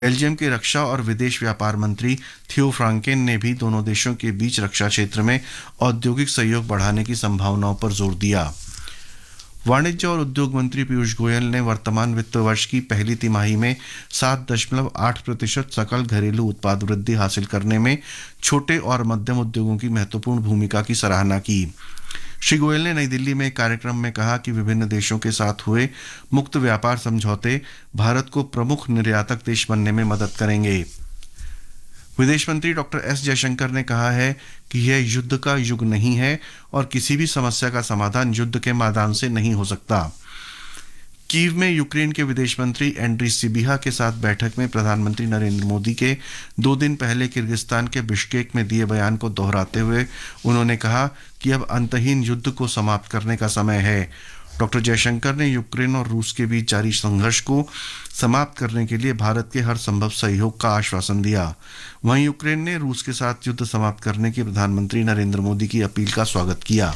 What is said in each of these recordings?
Belgium के रक्षा और विदेश व्यापार मंत्री थियो फ्रांकेन ने भी दोनों देशों के बीच रक्षा क्षेत्र में औद्योगिक सहयोग बढ़ाने की संभावनाओं पर जोर दिया। वाणिज्य और उद्योग मंत्री पीयूष गोयल ने वर्तमान वित्त वर्ष की पहली तिमाही में 7.8% सकल घरेलू उत्पाद वृद्धि हासिल करने में छोटे और मध्यम उद्योगों की महत्वपूर्ण भूमिका की सराहना की। श्री गोयल ने नई दिल्ली में एक कार्यक्रम में कहा कि विभिन्न देशों के साथ हुए मुक्त व्यापार समझौते भारत को प्रमुख निर्यातक देश बनने में मदद करेंगे। विदेश मंत्री डॉक्टर एस जयशंकर ने कहा है कि यह युद्ध का युग नहीं है और किसी भी समस्या का समाधान युद्ध के मैदान से नहीं हो सकता। कीव में यूक्रेन के विदेश मंत्री एंड्री सिबिहा के साथ बैठक में प्रधानमंत्री नरेंद्र मोदी के 2 दिन पहले किर्गिस्तान के बिश्केक में दिए बयान को दोहराते हुए उन्होंने कहा कि अब अंतहीन युद्ध को समाप्त करने का समय है। डॉक्टर जयशंकर ने यूक्रेन और रूस के बीच जारी संघर्ष को समाप्त करने के लिए भारत के हर संभव सहयोग का आश्वासन दिया। वहीं यूक्रेन ने रूस के साथ युद्ध समाप्त करने की प्रधानमंत्री नरेंद्र मोदी की अपील का स्वागत किया।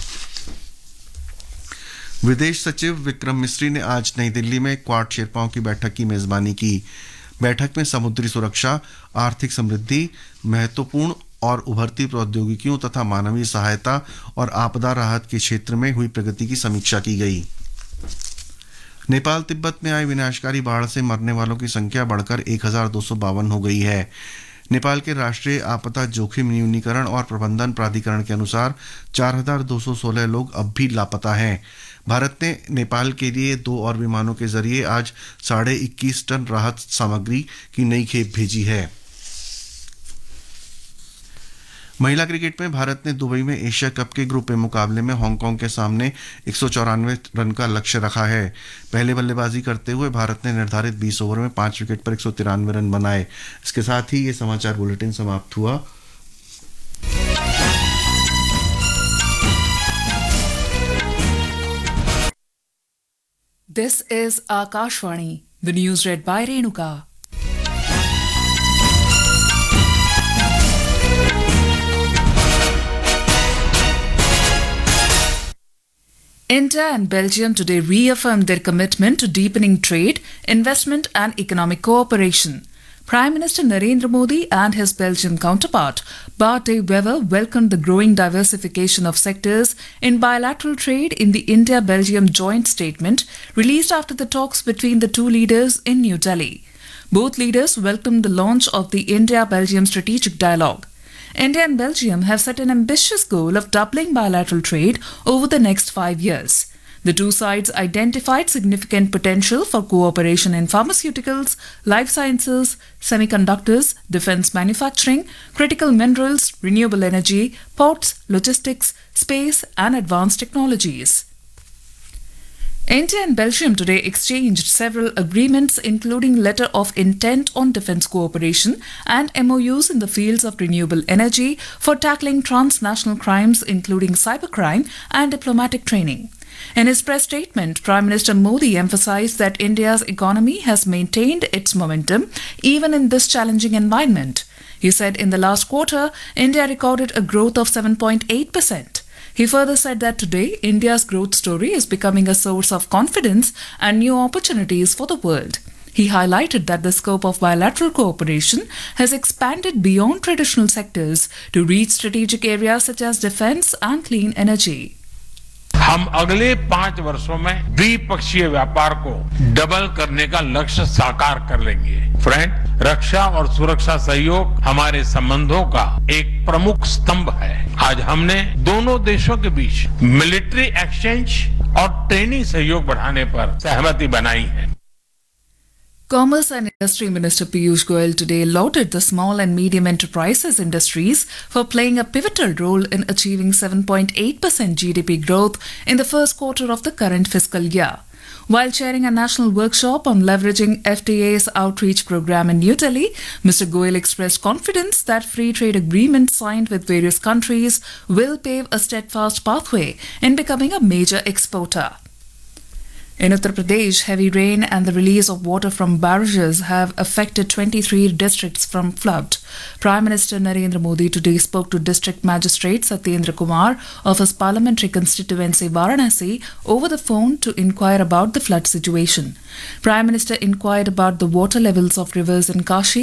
विदेश सचिव विक्रम मिस्री ने आज नई दिल्ली में क्वाड शेरपाओं की बैठक की मेजबानी की। बैठक में समुद्री सुरक्षा, आर्थिक समृद्धि, महत्वपूर्ण और उभरती प्रौद्योगिकियों तथा मानवीय सहायता और आपदा राहत के क्षेत्र में हुई प्रगति की समीक्षा की गई। नेपाल तिब्बत में आई विनाशकारी बाढ़ से मरने वालों की संख्या बढ़कर 1252 हो गई है। नेपाल के राष्ट्रीय आपदा जोखिम न्यूनीकरण और प्रबंधन प्राधिकरण के अनुसार 4216 लोग अब भी लापता हैं। भारत ने नेपाल के लिए 2 और विमानों के जरिए आज 21.5 टन राहत सामग्री की नई खेप भेजी है। महिला क्रिकेट में भारत ने दुबई में एशिया कप के ग्रुप ए मुकाबले में हांगकांग के सामने 194 रन का लक्ष्य रखा है। पहले बल्लेबाजी करते हुए भारत ने निर्धारित 20 ओवर में 5 विकेट पर 193 रन बनाए। इसके साथ ही ये समाचार बुलेटिन समाप्त हुआ। This is Akashvani, the news read by Renuka. India and Belgium today reaffirmed their commitment to deepening trade, investment and economic cooperation. Prime Minister Narendra Modi and his Belgian counterpart, Bart de Wever, welcomed the growing diversification of sectors in bilateral trade in the India-Belgium joint statement released after the talks between the two leaders in New Delhi. Both leaders welcomed the launch of the India-Belgium Strategic Dialogue. India and Belgium have set an ambitious goal of doubling bilateral trade over the next 5 years. The two sides identified significant potential for cooperation in pharmaceuticals, life sciences, semiconductors, defense manufacturing, critical minerals, renewable energy, ports, logistics, space, and advanced technologies. India and Belgium today exchanged several agreements, including letter of intent on defense cooperation and MOUs in the fields of renewable energy for tackling transnational crimes, including cybercrime and diplomatic training. In his press statement, Prime Minister Modi emphasized that India's economy has maintained its momentum even in this challenging environment. He said in the last quarter, India recorded a growth of 7.8%. He further said that today, India's growth story is becoming a source of confidence and new opportunities for the world. He highlighted that the scope of bilateral cooperation has expanded beyond traditional sectors to reach strategic areas such as defense and clean energy. हम अगले 5 वर्षों में द्विपक्षीय व्यापार को double करने का लक्ष्य साकार कर लेंगे। फ्रेंड, रक्षा और सुरक्षा सहयोग हमारे संबंधों का एक प्रमुख स्तंभ है। आज हमने दोनों देशों के बीच मिलिट्री एक्सचेंज और ट्रेनिंग सहयोग बढ़ाने पर सहमति बनाई है। Commerce and Industry Minister Piyush Goyal today lauded the small and medium enterprises industries for playing a pivotal role in achieving 7.8% GDP growth in the first quarter of the current fiscal year. While chairing a national workshop on leveraging FTA's outreach program in New Delhi, Mr. Goyal expressed confidence that free trade agreements signed with various countries will pave a steadfast pathway in becoming a major exporter. In Uttar Pradesh, heavy rain and the release of water from barrages have affected 23 districts from flood. Prime Minister Narendra Modi today spoke to District Magistrate Satyendra Kumar of his parliamentary constituency Varanasi over the phone to inquire about the flood situation. Prime Minister inquired about the water levels of rivers in Kashi